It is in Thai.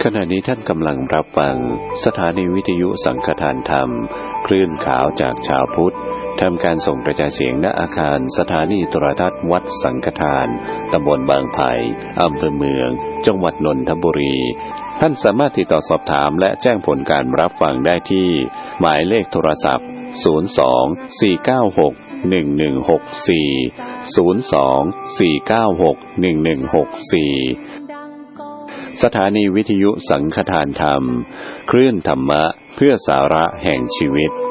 ขณะนี้ท่านกำลังรับฟังสถานีวิทยุสังฆทานธรรมคลื่นขาวจากชาวพุทธทำการส่งกระจายเสียงณอาคารสถานีโทรทัศน์วัดสังฆทานตำบลบางไผ่อำเภอเมืองจังหวัดนนทบุรีท่านสามารถติดต่อสอบถามและแจ้งผลการรับฟังได้ที่หมายเลขโทรศัพท์02-496-1164 สถานีวิทยุสังฆทานธรรมคลื่นธรรมะเพื่อสาระแห่งชีวิต